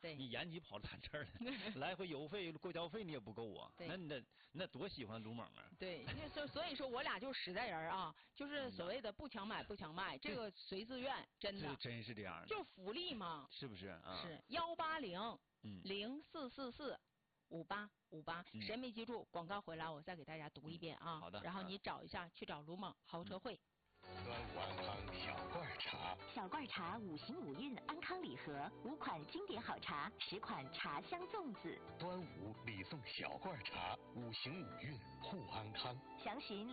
对， 你延吉跑咱这儿了，来回油费、过交费你也不够啊。 对， 那多喜欢鲁莽啊。 对，所以说我俩就是实在人啊，就是所谓的不强买不强卖，这个随自愿，真的。 真是这样的。 就福利嘛。 是不是啊？ 是180-0444-5858。谁没记住？广告回来我再给大家读一遍啊。 好的。 然后你找一下，去找鲁莽豪车会。 端午安康小罐茶， 小罐茶5行5韵安康礼盒，5款经典好茶，10款茶香粽子。 端午礼送小罐茶，5行5韵护安康。 详询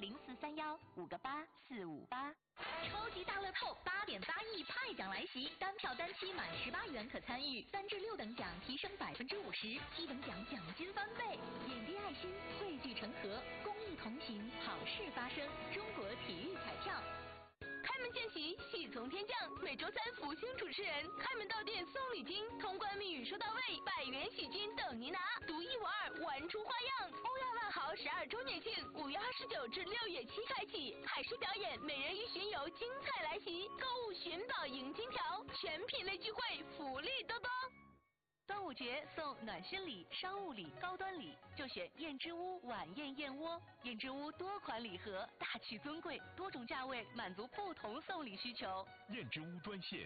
0431-5个8-458。 超级大乐透8.8亿派奖来袭，单票单期满18元可参与，3至6等奖提升50%，7等奖奖金翻倍。点滴爱心，汇聚成河，公益同行，好事发生。中国体育彩票。开门见喜，喜从天降。每周3福星主持人开门到店送礼金，通关密语说到位，100元喜金等您拿，独一无二，玩出花样。欧亚万豪12周年庆，5月29至6月7开启，海狮表演，美人鱼巡游，精彩来袭，购物寻宝赢金条，全品类聚会，福利多多。端午节送暖心礼、商务礼、高端礼，就选燕之屋晚宴燕窝。燕之屋多款礼盒，大气尊贵，多种价位，满足不同送礼需求。 燕之屋专线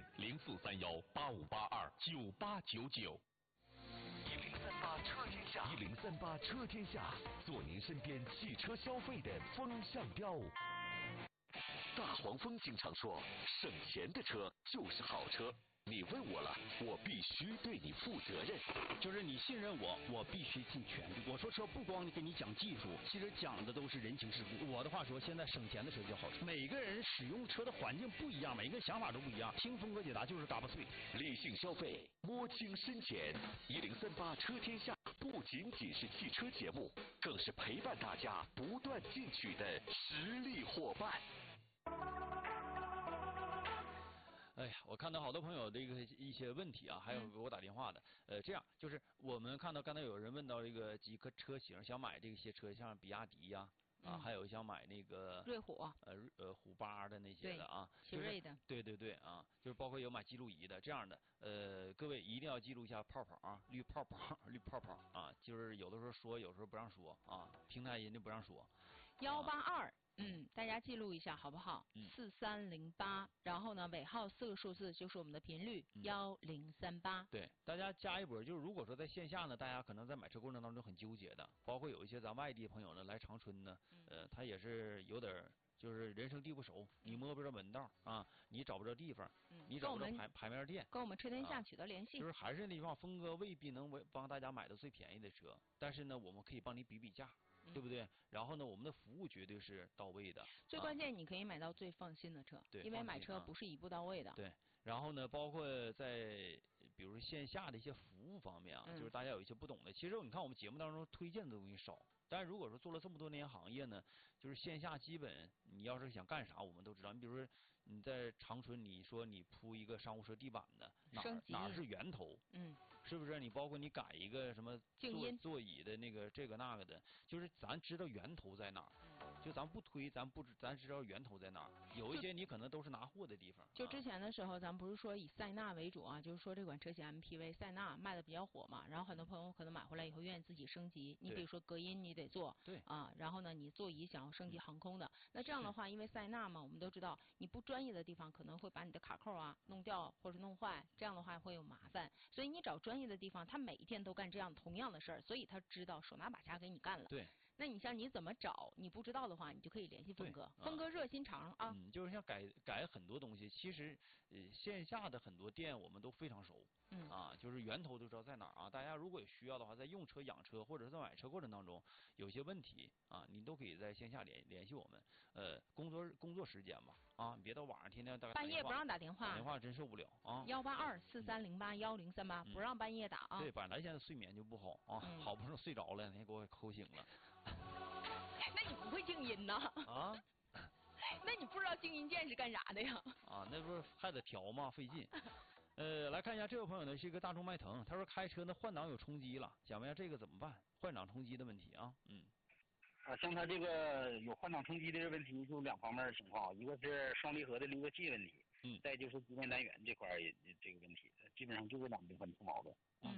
043185829899。1038车天下，1038车天下，做您身边汽车消费的风向标。大黄蜂经常说，省钱的车就是好车。你问我了，我必须对你负责任。 就是你信任我，我必须尽全力。我说车不光给你讲技术，其实讲的都是人情世故。我的话说，现在省钱的车就好车。每个人使用车的环境不一样，每个人想法都不一样。听峰哥解答就是嘎巴脆。 理性消费，摸清深浅。1038车天下不仅仅是汽车节目，更是陪伴大家不断进取的实力伙伴。 哎呀，我看到好多朋友的一些问题啊，还有给我打电话的。这样就是我们看到刚才有人问到这个几个车型，想买这些车，像比亚迪呀。还有想买那个瑞虎， 虎8的那些的啊， 奇瑞的， 对啊，就是包括有买记录仪的这样的。各位一定要记录一下泡泡啊，绿泡泡啊，就是有的时候说，有时候不让说啊，平台人家不让说。 182。大家记录一下好不好？4308，然后呢，尾号4个数字就是我们的频率1038。 对，大家加一波。就是如果说在线下呢，大家可能在买车过程当中很纠结的，包括有一些咱外地朋友呢来长春呢，他也是有点就是人生地不熟，你摸不着门道啊，你找不着地方，你找不着牌面店， 跟我们车天下取得联系。 就是还是那句话，峰哥未必能帮大家买到最便宜的车，但是呢，我们可以帮你比价。对不对？然后呢，我们的服务绝对是到位的。 最关键，你可以买到最放心的车。 对， 因为买车不是一步到位的。 对。然后呢，包括在比如说线下的一些服务方面啊，就是大家有一些不懂的。其实你看我们节目当中推荐的东西少，但是如果说做了这么多年行业呢，就是线下基本你要是想干啥，我们都知道。你比如说你在长春，你说你铺一个商务车地板的，哪是源头？是不是？你包括你改一个什么座椅的那个这个那个的，就是咱知道源头在哪儿。就咱不推，咱知道源头在哪儿。有一些你可能都是拿货的地方。 就之前的时候，咱不是说以塞纳为主啊，就是说这款车型 MPV 塞纳卖的比较火嘛，然后很多朋友可能买回来以后愿意自己升级。你比如说隔音你得做， 对啊，然后呢你座椅想要升级航空的，那这样的话，因为塞纳嘛，我们都知道你不专业的地方可能会把你的卡扣啊弄掉或者弄坏，这样的话会有麻烦。所以你找专业的地方，他每一天都干这样同样的事儿，所以他知道手拿把掐给你干了。 对。 那你像你怎么找，你不知道的话，你就可以联系峰哥，峰哥热心肠啊。 就是像改很多东西，其实线下的很多店我们都非常熟。就是源头都知道在哪儿啊。大家如果有需要的话，在用车、养车或者是在买车过程当中有些问题啊，你都可以在线下联系我们。工作时间吧啊，别到晚上天天半夜不让打电话， 打电话真受不了啊。 182-4308-1038，不让半夜打啊。 对，本来现在睡眠就不好啊，好不容易睡着了，那给我抠醒了。 那你不会静音呐？ 啊？ 那你不知道静音键是干啥的呀？ 啊，那不是还得调吗？费劲。来看一下这位朋友呢，是一个大众迈腾，他说开车呢换挡有冲击了，想问一下这个怎么办？换挡冲击的问题啊， 像他这个有换挡冲击的问题，就2方面情况，一个是双离合的离合器问题，再就是机电单元这块也这个问题，基本上就这2部分出毛病。